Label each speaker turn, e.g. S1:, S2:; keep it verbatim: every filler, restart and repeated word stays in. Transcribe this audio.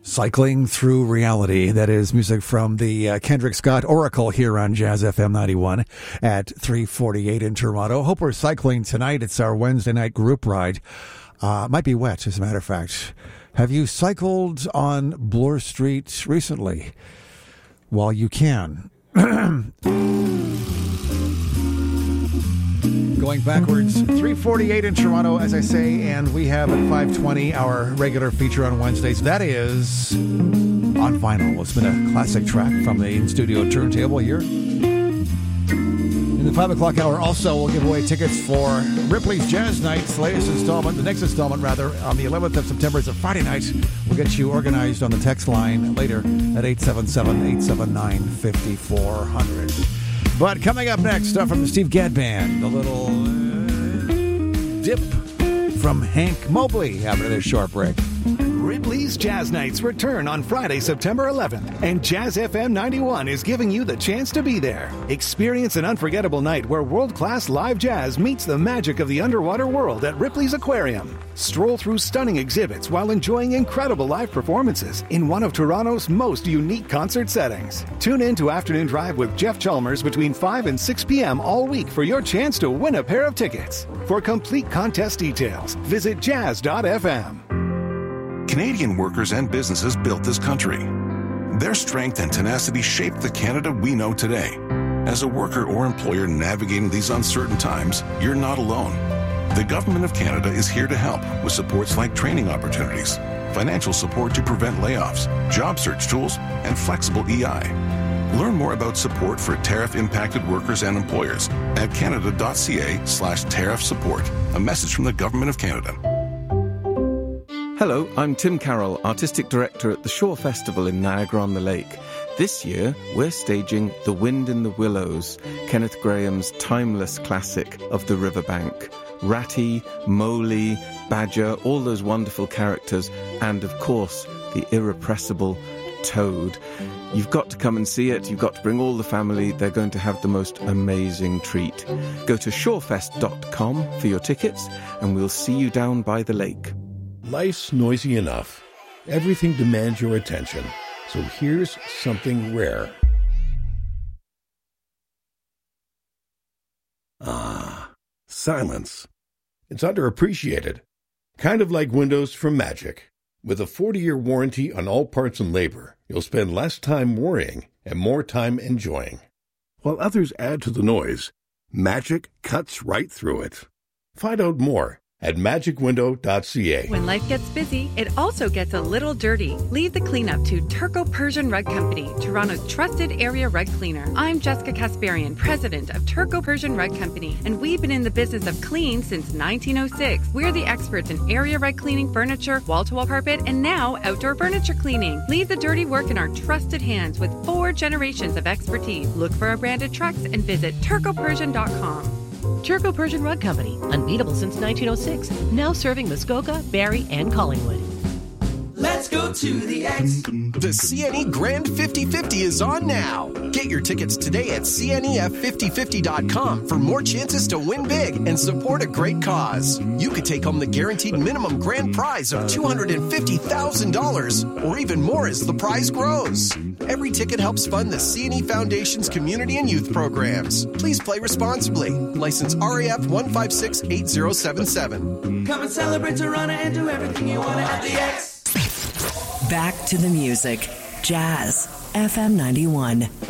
S1: Cycling Through Reality. That is music from the uh, Kendrick Scott Oracle here on Jazz F M ninety-one at three forty-eight in Toronto. Hope we're cycling tonight. It's our Wednesday night group ride. Uh, might be wet, as a matter of fact. Have you cycled on Bloor Street recently? Well, you can. Going backwards, three forty-eight in Toronto, as I say, and we have at five twenty our regular feature on Wednesdays. That is on vinyl. It's been a classic track from the in-studio turntable here. In the five o'clock hour, also, we'll give away tickets for Ripley's Jazz Nights, latest installment, the next installment, rather, on the eleventh of September. It's a Friday night. We'll get you organized on the text line later at eight seven seven, eight seven nine, five four zero zero. But coming up next, stuff from the Steve Gadd Band, a little uh, dip from Hank Mobley after this short break.
S2: Ripley's Jazz Nights return on Friday, September eleventh, and Jazz F M ninety-one is giving you the chance to be there. Experience an unforgettable night where world-class live jazz meets the magic of the underwater world at Ripley's Aquarium. Stroll through stunning exhibits while enjoying incredible live performances in one of Toronto's most unique concert settings. Tune in to Afternoon Drive with Jeff Chalmers between five and six p.m. all week for your chance to win a pair of tickets. For complete contest details, visit jazz dot f m.
S3: Canadian workers and businesses built this country. Their strength and tenacity shaped the Canada we know today. As a worker or employer navigating these uncertain times, you're not alone. The Government of Canada is here to help with supports like training opportunities, financial support to prevent layoffs, job search tools, and flexible E I. Learn more about support for tariff-impacted workers and employers at canada.ca slash tariff support. A message from the Government of Canada.
S4: Hello, I'm Tim Carroll, Artistic Director at the Shore Festival in Niagara-on-the-Lake. This year, we're staging The Wind in the Willows, Kenneth Grahame's timeless classic of the riverbank. Ratty, Mowgli, Badger, all those wonderful characters, and of course, the irrepressible Toad. You've got to come and see it. You've got to bring all the family. They're going to have the most amazing treat. Go to shorefest dot com for your tickets, and we'll see you down by the lake.
S5: Life's noisy enough. Everything demands your attention. So here's something rare. Ah, silence. It's underappreciated. Kind of like Windows from Magic. With a forty-year warranty on all parts and labor, you'll spend less time worrying and more time enjoying. While others add to the noise, Magic cuts right through it. Find out more at magic window dot c a.
S6: When life gets busy, it also gets a little dirty. Leave the cleanup to Turco Persian Rug Company, Toronto's trusted area rug cleaner. I'm Jessica Kasparian, president of Turco Persian Rug Company, and we've been in the business of clean since nineteen oh six. We're the experts in area rug cleaning, furniture, wall-to-wall carpet, and now outdoor furniture cleaning. Leave the dirty work in our trusted hands with four generations of expertise. Look for our branded trucks and visit turco persian dot com.
S7: Turco Persian Rug Company, unbeatable since nineteen oh six, now serving Muskoka, Barrie, and Collingwood.
S8: Let's go to the X. The C N E Grand fifty fifty is on now. Get your tickets today at C N E F fifty fifty dot com for more chances to win big and support a great cause. You could take home the guaranteed minimum grand prize of two hundred fifty thousand dollars or even more as the prize grows. Every ticket helps fund the C N E Foundation's community and youth programs. Please play responsibly. License R A F one five six eight zero seven seven.
S9: Come and celebrate Toronto and do everything you want at the X.
S10: Back to the music. Jazz F M ninety-one.